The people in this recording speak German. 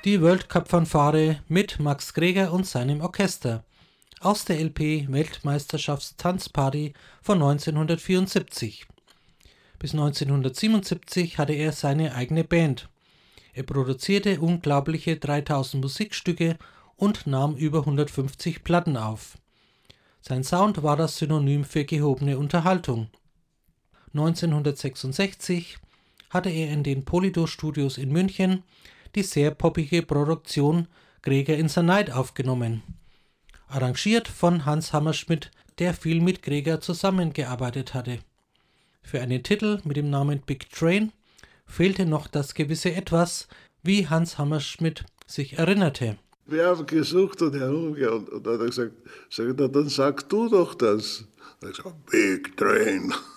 Die World-Cup-Fanfare mit Max Greger und seinem Orchester aus der LP Weltmeisterschaftstanzparty von 1974. Bis 1977 hatte er seine eigene Band. Er produzierte unglaubliche 3000 Musikstücke und nahm über 150 Platten auf. Sein Sound war das Synonym für gehobene Unterhaltung. 1966 hatte er in den Polydor Studios in München die sehr poppige Produktion Greger in the Night aufgenommen. Arrangiert von Hans Hammerschmidt, der viel mit Greger zusammengearbeitet hatte. Für einen Titel mit dem Namen Big Train fehlte noch das gewisse Etwas, wie Hans Hammerschmidt sich erinnerte. Wir haben gesucht und herumgegangen und dann hat er gesagt, dann sag du doch das. Da habe ich gesagt, Big Train.